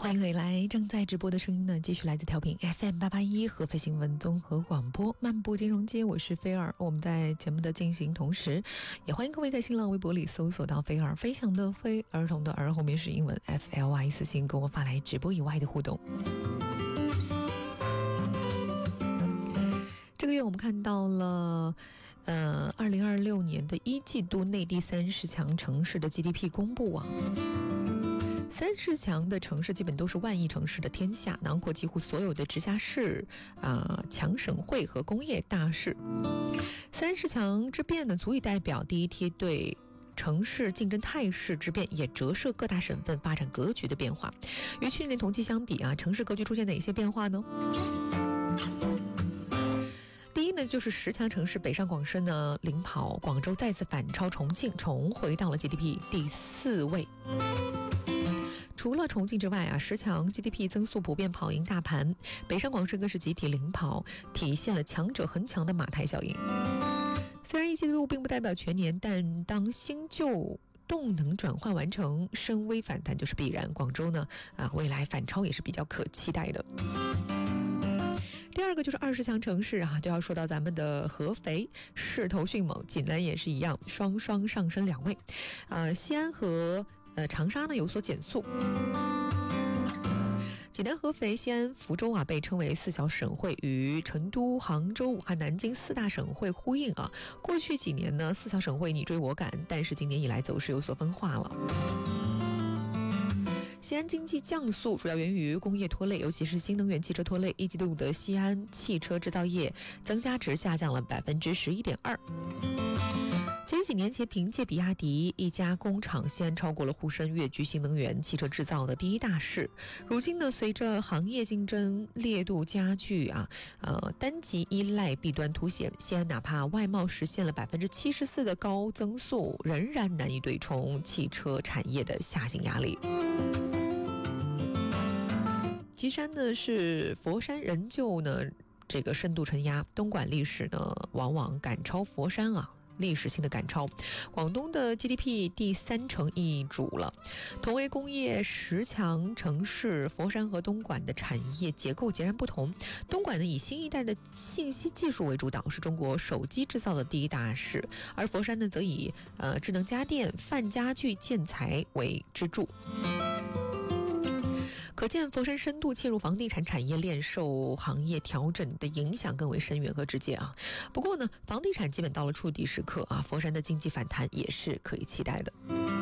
欢迎回来，正在直播的声音呢，继续来自调频 FM881合肥新闻综合广播漫步金融街，我是菲儿。我们在节目的进行同时，也欢迎各位在新浪微博里搜索到菲儿，飞翔的飞，儿童的儿，后面是英文 FLY， 私信跟我发来直播以外的互动。这个月我们看到了2026年的一季度内地30强城市的 GDP 公布啊。30强的城市基本都是万亿城市的天下，囊括几乎所有的直辖市、强省会和工业大市。30强之变呢，足以代表第一梯队城市竞争态势之变，也折射各大省份发展格局的变化。与去年同期相比啊，城市格局出现哪些变化呢？第一呢，就是10强城市北上广深呢领跑，广州再次反超重庆，重回到了 GDP 第4位。除了重庆之外啊，10强 GDP 增速普遍跑赢大盘，北上广深更是集体领跑，体现了强者恒强的马太效应。虽然一季度并不代表全年，但当新旧动能转换完成，深微反弹就是必然。广州呢未来反超也是比较可期待的。第二个就是20强城市啊，就要说到咱们的合肥，势头迅猛，济南也是一样，双双上升2位。西安和长沙呢有所减速。济南、合肥、西安、福州被称为4小省会，与成都、杭州、武汉、南京4大省会呼应啊。过去几年呢，4小省会你追我赶，但是今年以来走势有所分化了。西安经济降速主要源于工业拖累，尤其是新能源汽车拖累。一季度的西安汽车制造业增加值下降了11.2%。其实几年前，凭借比亚迪一家工厂，西安超过了沪深，跃居新能源汽车制造的第一大市。如今呢，随着行业竞争烈度加剧单极依赖弊端凸显，西安哪怕外贸实现了74%的高增速，仍然难以对冲汽车产业的下行压力。岐山呢是佛山，仍旧呢这个深度承压，东莞历史呢往往赶超佛山历史性的赶超。广东的 GDP 第3成易主了。同为工业10强城市，佛山和东莞的产业结构截然不同。东莞呢以新一代的信息技术为主导，是中国手机制造的第一大市，而佛山呢则以智能家电、泛家具、建材为支柱。可见佛山深度切入房地产产业链，受行业调整的影响更为深远和直接啊。不过呢，房地产基本到了触底时刻啊，佛山的经济反弹也是可以期待的。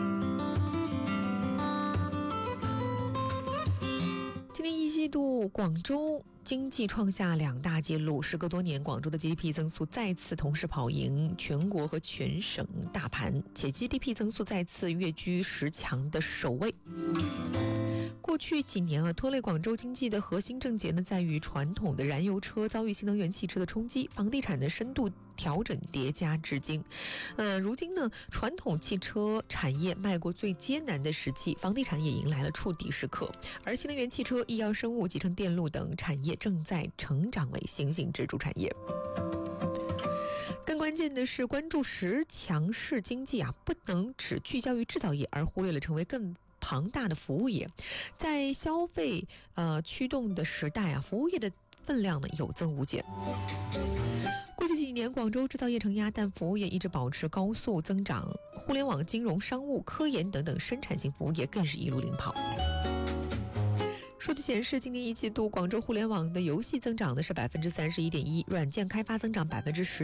今年一季度，广州经济创下2大纪录，时隔多年，广州的 GDP 增速再次同时跑赢全国和全省大盘，且 GDP 增速再次跃居10强的首位。过去几年拖累广州经济的核心症结呢，在于传统的燃油车遭遇新能源汽车的冲击，房地产的深度调整叠加至今。如今呢，传统汽车产业迈过最艰难的时期，房地产也迎来了触底时刻，而新能源汽车、医药生物、集成电路等产业正在成长为新兴支柱产业。更关键的是，关注10强市经济不能只聚焦于制造业，而忽略了成为更庞大的服务业。在消费驱动的时代服务业的分量呢有增无减。过去几年，广州制造业承压，但服务业一直保持高速增长，互联网、金融、商务、科研等等生产性服务业更是一路领跑。数据显示，今年一季度广州互联网的游戏增长的是31.1%，软件开发增长10%。